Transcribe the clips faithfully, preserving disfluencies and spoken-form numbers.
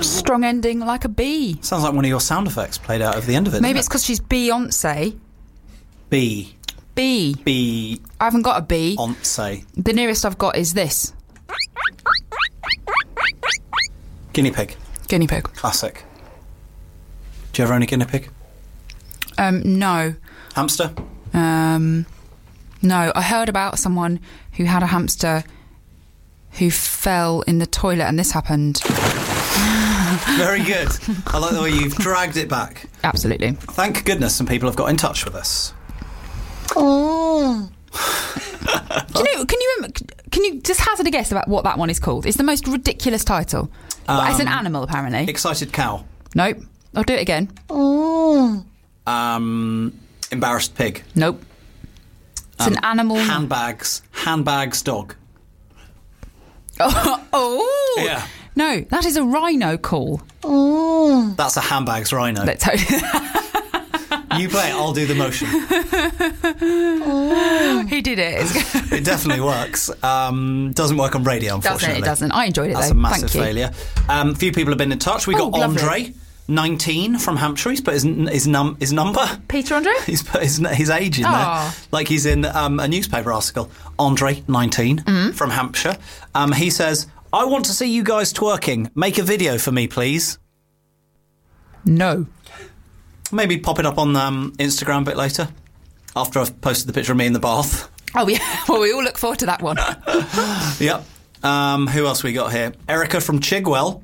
Strong ending like a bee. Sounds like one of your sound effects played out of the end of it. Maybe it's because she's Beyonce. Bee. Bee. Bee. I haven't got a bee. Once. The nearest I've got is this. Guinea pig. Guinea pig. Classic. Do you ever own a guinea pig? Um, no. Hamster? Um, no. I heard about someone who had a hamster who fell in the toilet, and this happened. Very good. I like the way you've dragged it back. Absolutely. Thank goodness some people have got in touch with us. Oh. Do you know, can you can you just hazard a guess about what that one is called? It's the most ridiculous title. Um, it's an animal, apparently. Excited cow. Nope. I'll do it again. Oh. Um, embarrassed pig. Nope. It's um, an animal. Handbags. Handbags dog. Oh, oh. Yeah. No, that is a rhino call. Oh. That's a handbags rhino. Let's hope. You play it, I'll do the motion. Oh. He did it. It definitely works. Um, doesn't work on radio, unfortunately. Doesn't it? It doesn't. I enjoyed it, That's though. That's a massive Thank failure. A um, few people have been in touch. We oh, got lovely. Andre, nineteen, from Hampshire. He's put his, his, num, his number. Peter Andre? He's put his, his age in Aww. there. Like he's in um, a newspaper article. Andre, nineteen, mm. from Hampshire. Um, he says, I want to see you guys twerking. Make a video for me, please. No. Maybe pop it up on um, Instagram a bit later, after I've posted the picture of me in the bath. Oh, yeah. Well, we all look forward to that one. Yep. Um, who else we got here? Erica from Chigwell.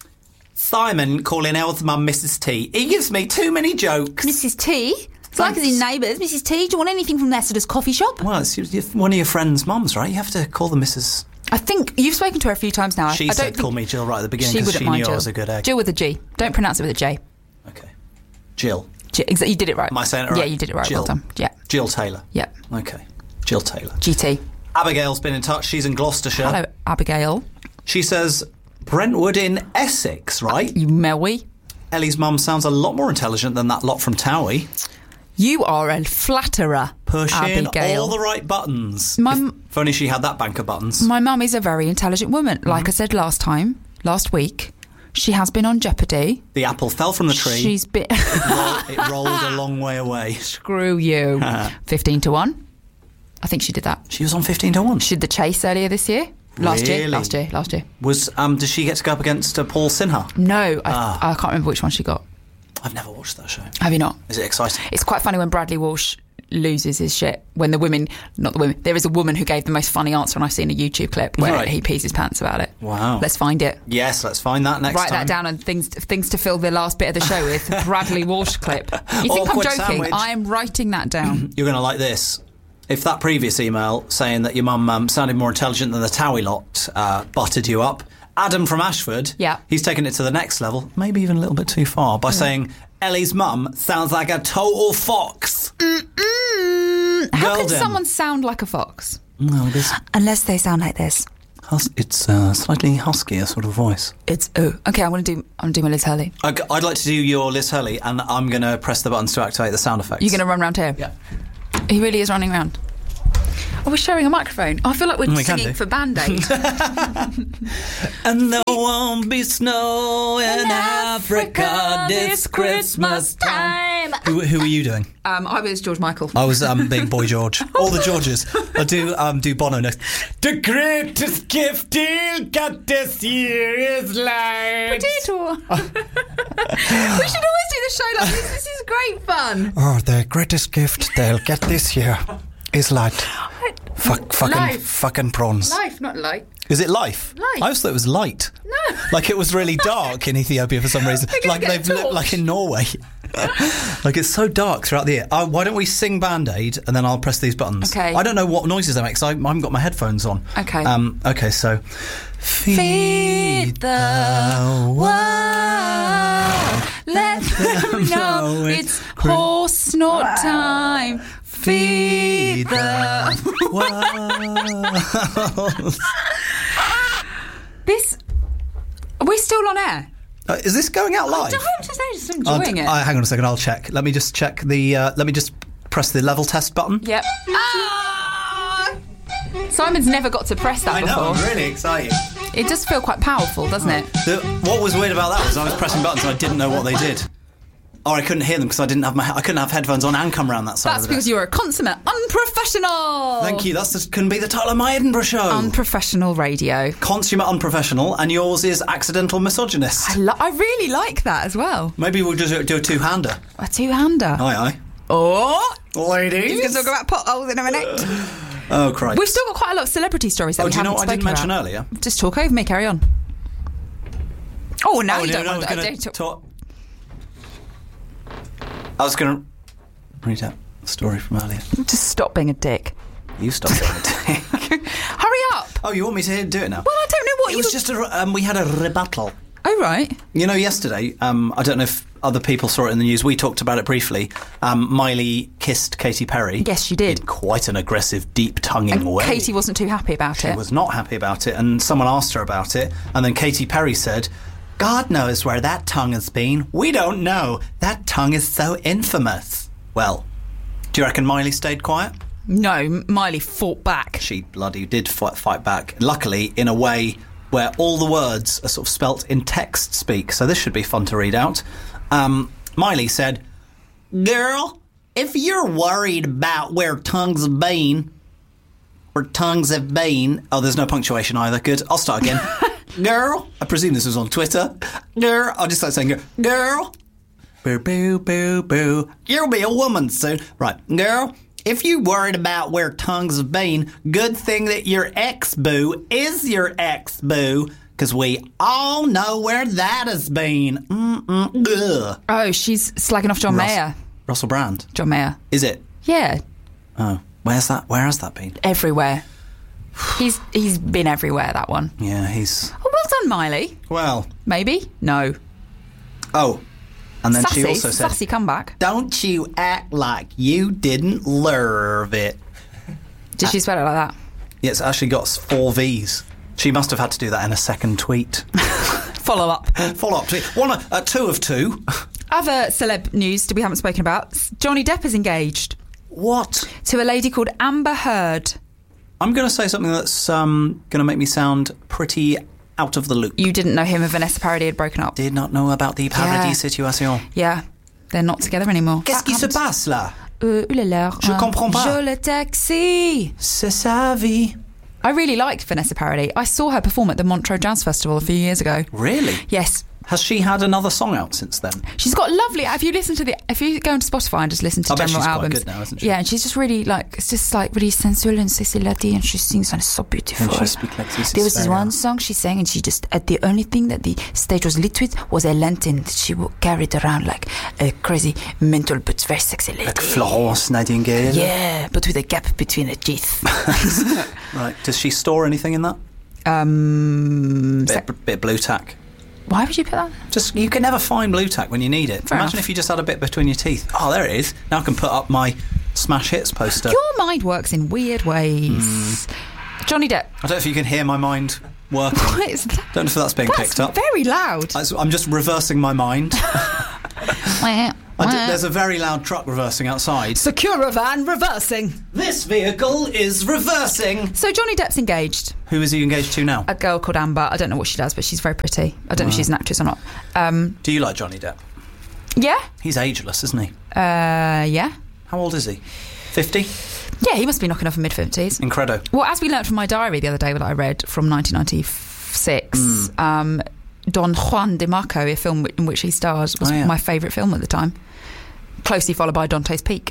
Simon calling Elle's mum Missus T. He gives me too many jokes. Missus T? It's like us in Neighbours. Missus T, do you want anything from Leicesters coffee shop? Well, it's one of your friends' mums, right? You have to call them Missus I think you've spoken to her a few times now. She I said don't call me Jill right at the beginning she because she, wouldn't mind knew Jill. I was a good egg. Jill with a G. Don't pronounce it with a J. Okay. Jill. Jill. You did it right. Am I saying it right? Yeah, you did it right. Jill. Well done. Yeah. Jill Taylor. Yeah. Okay. Jill Taylor. G T. Abigail's been in touch. She's in Gloucestershire. Hello, Abigail. She says, Brentwood in Essex, right? You Melwy. Ellie's mum sounds a lot more intelligent than that lot from Towie. You are a flatterer, Pushing Abigail. all the right buttons. My, if, if only she had that bank of buttons. My mum is a very intelligent woman. Mm-hmm. Like I said last time, last week, she has been on Jeopardy. The apple fell from the tree. She's been... it, rolled, it rolled a long way away. Screw you. fifteen to one. I think she did that. She was on fifteen to one? She did the chase earlier this year. Last really? year, last year, last year. Was um? Did she get to go up against uh, Paul Sinha? No, I, ah. I can't remember which one she got. I've never watched that show. Have you not? Is it exciting? It's quite funny when Bradley Walsh loses his shit. When the women, not the women, there is a woman who gave the most funny answer, and I've seen a YouTube clip where right. he pees his pants about it. Wow. Let's find it. Yes, let's find that next Write time. Write that down and things things to fill the last bit of the show with. Bradley Walsh clip. You think Awkward I'm joking? sandwich. I am writing that down. You're going to like this. If that previous email saying that your mum um, sounded more intelligent than the Towie lot uh, buttered you up, Adam from Ashford, yeah. he's taken it to the next level, maybe even a little bit too far, by mm. saying Ellie's mum sounds like a total fox. Mm-mm. How Golden. can someone sound like a fox? Well, it is. Unless they sound like this. Hus- it's a uh, slightly huskier sort of voice. It's oh okay. I'm going to do. I'm going to do my Liz Hurley. I'd like to do your Liz Hurley, and I'm going to press the buttons to activate the sound effects. You're going to run around here. Yeah. He really is running around. Oh, we're sharing a microphone. Oh, I feel like we're we singing for Band-Aid. And there won't be snow in, in Africa, Africa this Christmas time. Who, who are you doing? Um, I was George Michael. I was um, being Boy George. All the Georges. I do um, do Bono next. The greatest gift he'll get this year is light. Potato. We should always do the show like this. This is great fun. Oh, the greatest gift they'll get this year is light. Fuck, fucking, life. fucking prawns. Life, not light. Is it life? Life. I always thought it was light. No. Like it was really dark in Ethiopia for some reason. Like they've li- like in Norway. Like it's so dark throughout the year. Uh, why don't we sing Band-Aid and then I'll press these buttons? Okay. I don't know what noises they make because I, I haven't got my headphones on. Okay. Um. Okay. So. Feed, Feed the world. Let them know it's horse snort time. Feed the world. This. Are we still on air? Uh, is this going out live? I don't just, I'm just enjoying uh, it. Uh, hang on a second, I'll check. Let me just check the. Uh, let me just press the level test button. Yep. Ah! Simon's never got to press that I before. know, I'm really excited. It does feel quite powerful, doesn't it? The, what was weird about that was I was pressing buttons and I didn't know what they did. Or I couldn't hear them because I didn't have my I couldn't have headphones on and come around that side. That's of the because desk. you're a consummate unprofessional. Thank you. That's just couldn't be the title of my Edinburgh show. Unprofessional radio. Consummate unprofessional, and yours is accidental misogynist. I, lo- I really like that as well. Maybe we'll just do a two-hander. A two-hander. Aye, aye. Oh, ladies. He's going to talk about potholes in a minute. Oh, Christ. We've still got quite a lot of celebrity stories that oh, we do you haven't know what I didn't spoken mention about. earlier? Just talk over me. Carry on. Oh, now oh, you no, don't no, want I was to going to talk. talk. I was going to read out a story from earlier. Just stop being a dick. You stop being a dick. Hurry up. Oh, you want me to do it now? Well, I don't know what It you... was just a... Um, we had a rebuttal. Oh, right. You know, yesterday, um, I don't know if other people saw it in the news, we talked about it briefly, um, Miley kissed Katy Perry. Yes, she did. In quite an aggressive, deep-tonguing And way. Katy wasn't too happy about She it. was not happy about it, and someone asked her about it, and then Katy Perry said, God knows where that tongue has been. We don't know. That tongue is so infamous. Well, do you reckon Miley stayed quiet? No, Miley fought back. She bloody did fight, fight back. Luckily, in a way where all the words are sort of spelt in text speak, so this should be fun to read out. Um, Miley said, Girl, if you're worried about where tongues have been, where tongues have been... Oh, there's no punctuation either. Good. I'll start again. Girl, I presume this was on Twitter. Girl, I'll just start saying, Girl, boo, boo, boo, boo, you'll be a woman soon. Right, girl, if you worried about where tongues have been, good thing that your ex-boo is your ex-boo, because we all know where that has been. Mm-mm, ugh. Oh, she's slagging off John Russ- Mayer. Russell Brand. John Mayer. Is it? Yeah, Oh, where's that? Where has that been? everywhere. He's he's been everywhere, that one. Yeah, he's... Oh, well done, Miley. Well... Maybe? No. Oh, and then sassy, she also said... sassy comeback. Don't you act like you didn't love it. Did she spell it like that? Yeah, it's actually got four V's. She must have had to do that in a second tweet. Follow up. Follow up tweet. One, uh, two of two. Other celeb news that we haven't spoken about. Johnny Depp is engaged. What? To a lady called Amber Heard. I'm going to say something that's um, going to make me sound pretty out of the loop. You didn't know him and Vanessa Paradis had broken up. Did not know about the Paradis Yeah. situation. Yeah, they're not together anymore. Qu'est-ce That qui se happened. passe là? Euh, ouh là là, Je euh, comprends pas. Je le taxi. C'est sa vie. I really liked Vanessa Paradis. I saw her perform at the Montreux Jazz Festival a few years ago. Really? Yes. Has she had another song out since then? She's got lovely. If you listen to the, if you go onto Spotify and just listen to I bet general she's quite albums, good now, isn't she? Yeah, and she's just really like it's just like really sensual and sexy lady, and she sings and it's so beautiful. And she speaks like this. There was this one song she sang, and she just uh, the only thing that the stage was lit with was a lantern that she w- carried around like a crazy mental but very sexy lady. Like Florence Nightingale. Yeah, but with a gap between her teeth. Right. Does she store anything in that? um, Bit, bit of blue tack. why would you put that? Just you can never find blue tack when you need it. Fair Imagine enough. if you just had a bit between your teeth. Oh, there it is. Now I can put up my Smash Hits poster. Your mind works in weird ways. Johnny Depp. I don't know if you can hear my mind working. What is that? Don't know if that's being That's picked up. very loud. That's- I'm just reversing my mind. I did, there's a very loud truck reversing outside. Securavan reversing. This vehicle is reversing. So Johnny Depp's engaged. Who is he engaged to now? A girl called Amber. I don't know what she does, but she's very pretty. I don't know if she's an actress or not. Um, Do you like Johnny Depp? yeah. He's ageless, isn't he? Uh, yeah. How old is he? fifty? Yeah, he must be knocking off in mid-fifties. Incredo. Well, as we learnt from my diary the other day that I read from nineteen ninety-six, Mm. um, Don Juan de Marco, a film in which he stars, was Oh, yeah. my favourite film at the time. Closely followed by Dante's Peak.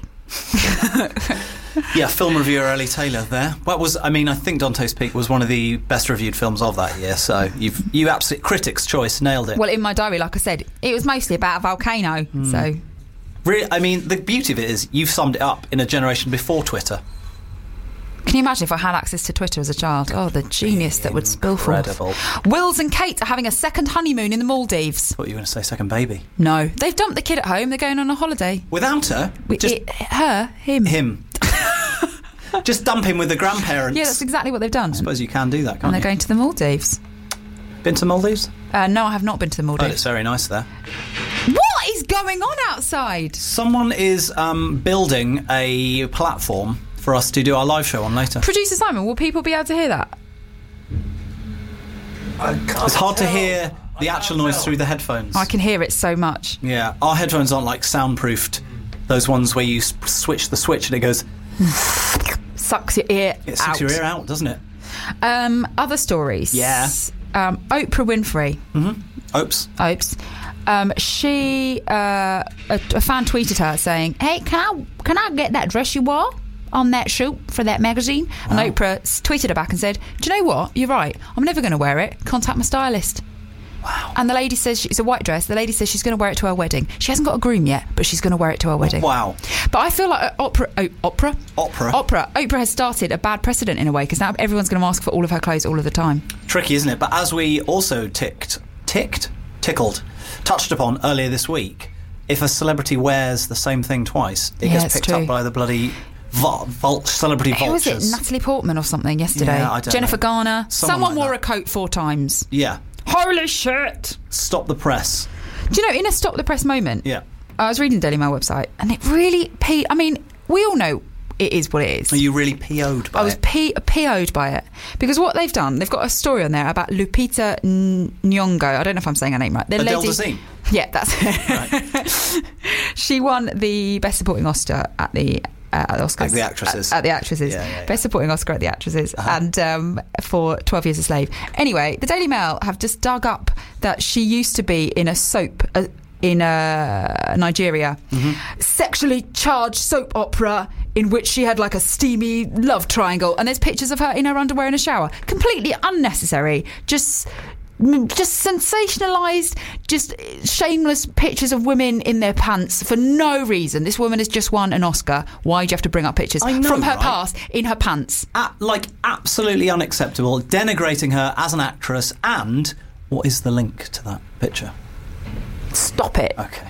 Yeah, film reviewer Ellie Taylor there. What was? I mean, I think Dante's Peak was one of the best reviewed films of that year. So you've you absolutely critics' choice nailed it. Well, in my diary, like I said, it was mostly about a volcano. Hmm. So Really, I mean, the beauty of it is you've summed it up in a generation before Twitter. can you imagine if I had access to Twitter as a child? Oh, the genius that would spill forth. Incredible. Wills and Kate are having a second honeymoon in the Maldives. What were you going to say? Second baby? No, they've dumped the kid at home. They're going on a holiday. Without her? We, Just it, her, him. him. Just dump him with the grandparents. Yeah, that's exactly what they've done. I suppose you can do that, And can't they're you? going to the Maldives. Been to Maldives? Uh, no, I have not been to the Oh, Maldives. it's very nice there. What is going on outside? Someone is um, building a platform for us to do our live show on later. Producer Simon, will people be able to hear that? It's hard to hear the actual noise through the headphones. I can hear it so much. Yeah, our headphones aren't like soundproofed. Those ones where you s- switch the switch and it goes... Sucks your ear It out. sucks your ear out, doesn't it? Um, other stories. Yeah. Um, Oprah Winfrey. Mm-hmm. Oops. Oops. Um, she, uh, a, a fan tweeted her saying, "Hey, can I can I get that dress you wore on that shoot for that magazine?" And Wow. Oprah s- tweeted her back and said, "Do you know what? You're right. I'm never going to wear it. Contact my stylist." Wow. And the lady says she, it's a white dress. The lady says she's going to wear it to her wedding. She hasn't got a groom yet, but she's going to wear it to her wedding. Wow. But I feel like uh, opera, oh, opera, Opera. opera, Oprah has started a bad precedent in a way because now everyone's going to ask for all of her clothes all of the time. Tricky, isn't it? But as we also ticked, ticked, tickled, touched upon earlier this week, if a celebrity wears the same thing twice, it Yeah, gets it's picked true. up by the bloody vul- vul- celebrity Who was vultures. it? Natalie Portman or something yesterday? Yeah, I don't Jennifer know. Garner. Someone Someone like wore that. a coat four times. Yeah. Holy shit! Stop the press. Do you know, in a stop the press moment, Yeah. I was reading the Daily Mail website and it really... P- I mean, we all know it is what it is. Are you really P O'd by I was it? P- P O'd by it. Because what they've done, they've got a story on there about Lupita N- Nyong'o. I don't know if I'm saying her name right. The Adele lady- Dazeem. Yeah, that's it. She won the Best Supporting Oscar at the... Uh, at the Oscars. At the actresses. At, at the actresses. Yeah, yeah, yeah. Best Supporting Oscar at the actresses. Uh-huh. And um, for twelve Years a Slave. Anyway, the Daily Mail have just dug up that she used to be in a soap uh, in uh, Nigeria. Mm-hmm. Sexually charged soap opera in which she had like a steamy love triangle. And there's pictures of her in her underwear in a shower. Completely unnecessary. Just... just sensationalised, just shameless pictures of women in their pants for no reason. This woman has just won an Oscar. Why do you have to bring up pictures I know, from her right? past in her pants? A- like, absolutely unacceptable. Denigrating her as an actress. And what is the link to that picture? Stop it. Okay.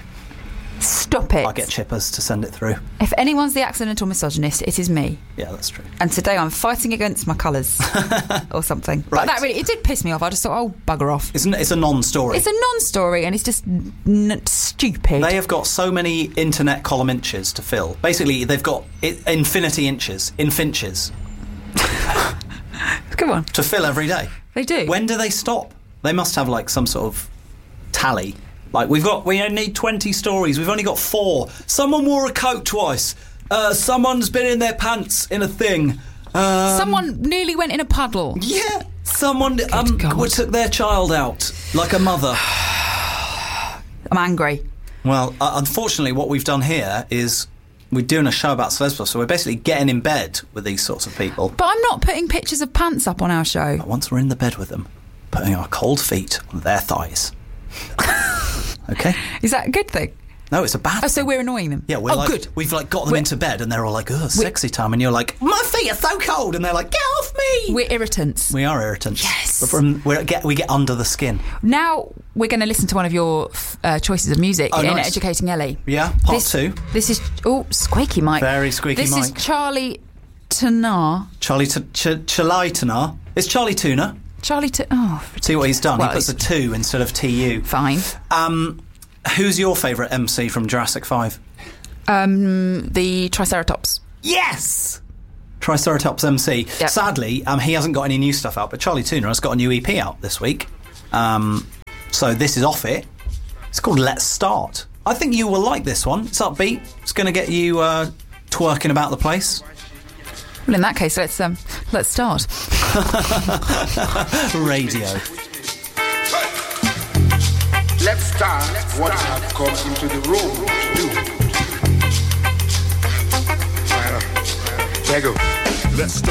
Stop it. I'll get Chippers to send it through. If anyone's the accidental misogynist, it is me. Yeah, that's true. And today I'm fighting against my colours or something. Right. But that really, it did piss me off. I just thought, oh, bugger off. It's, n- it's a non-story. It's a non-story and it's just n- stupid. They have got so many internet column inches to fill. Basically, they've got I- infinity inches, infinches, Come on. to fill every day. They do. When do they stop? They must have like some sort of tally. Like, we've got, we only need twenty stories. We've only got four. Someone wore a coat twice. Uh, someone's been in their pants in a thing. Um, Someone nearly went in a puddle. Yeah. Someone um, God. took their child out like a mother. I'm angry. Well, uh, unfortunately, what we've done here is we're doing a show about celebs stuff, so we're basically getting in bed with these sorts of people. But I'm not putting pictures of pants up on our show. But once we're in the bed with them, putting our cold feet on their thighs. Okay? Is that a good thing? No, it's a bad Oh, so we're annoying them? Yeah, we're oh, like, good. we've like got them We're- into bed and they're all like, oh, sexy time. And you're like, my feet are so cold. And they're like, get off me. We're irritants. We are irritants. Yes. We're from, we're get, we get under the skin. Now we're going to listen to one of your uh, choices of music Oh, in nice. Educating Ellie. Yeah, part this, two. This is... Oh, squeaky mic. Very squeaky this mic. This is Charlie Tanar. Charlie T- Ch- Chalaitana. It's Charlie Tuna. Charlie Ta... Oh, See what he's done? Well, he puts a two instead of T U. fine. Um, who's your favourite M C from Jurassic five? Um, the Triceratops. Yes! Triceratops M C. Yep. Sadly, um, he hasn't got any new stuff out, but Charlie Tuna has got a new E P out this week. Um, so this is off it. It's called Let's Start. I think you will like this one. It's upbeat. It's going to get you uh, twerking about the place. Well, in that case, let's um, let's start. Radio. Let's start what I've come into the room to do. Well, there you go. Let's start.